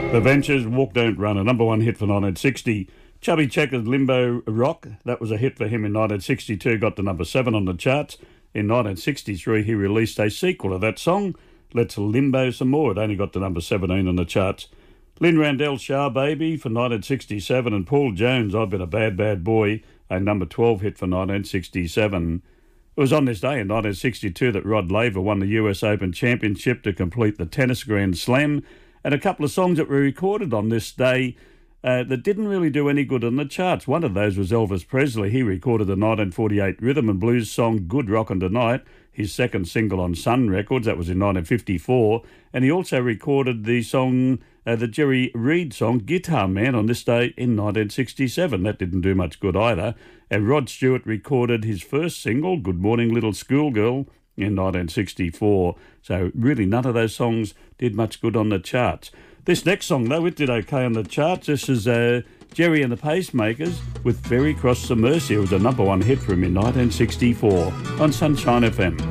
The Ventures, Walk Don't Run, a number one hit for 1960. Chubby Checker's Limbo Rock, that was a hit for him in 1962, got to number 7 on the charts. In 1963, he released a sequel of that song, Let's Limbo Some More. It only got to number 17 on the charts. Lynn Randell's Shower Baby for 1967, and Paul Jones' I've Been a Bad, Bad Boy, a number 12 hit for 1967. It was on this day in 1962 that Rod Laver won the US Open Championship to complete the Tennis Grand Slam, and a couple of songs that were recorded on this day that didn't really do any good on the charts. One of those was Elvis Presley. He recorded the 1948 rhythm and blues song Good Rockin' Tonight, his second single on Sun Records. That was in 1954. And he also recorded the song, the Jerry Reed song Guitar Man, on this day in 1967. That didn't do much good either. And Rod Stewart recorded his first single, Good Morning Little Schoolgirl, in 1964. So really none of those songs did much good on the charts. This next song, though, it did okay on the charts. This is Jerry and the Pacemakers with Ferry Cross the Mersey. It was a number one hit for him in 1964 on Sunshine FM.